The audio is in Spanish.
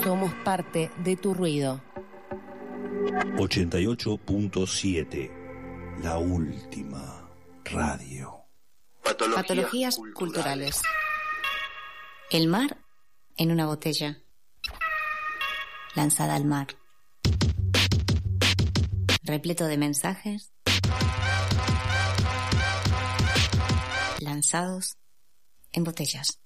Somos parte de tu ruido. 88.7, la última radio. Patologías culturales. El mar en una botella, lanzada al mar, repleto de mensajes, lanzados en botellas.